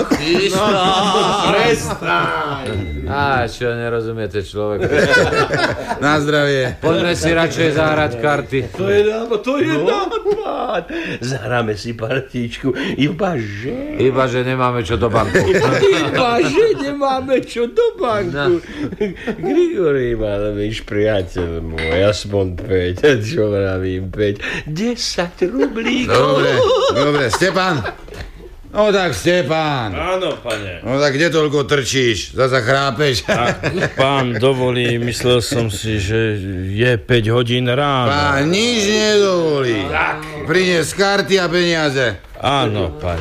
Prestaň! Á, čo nerozumiete, človek. Na zdravie. Poďme si radšej zahrať karty. To je nápad. Zahráme si partičku. Iba, že nemáme čo do banku. Že nemáme čo do banku. Grigori mal, víš, priateľ môj, aspoň 5, čo vravím, 5, 10 rublíkov. Dobre, Stepan. No tak, Stepan. Áno, pane. No tak kde toľko trčíš? Zasa chrápeš? Pán dovolí, myslel som si, že je 5 hodín ráno. Pán nič nedovolí. Prinies karty a peniaze. Áno, pán.